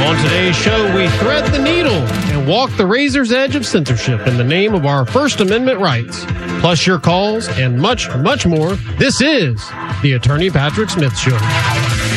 On today's show, we thread the needle and walk the razor's edge of censorship in the name of our First Amendment rights. Plus your calls and much, much more. This is the Attorney Patrick Smith Show.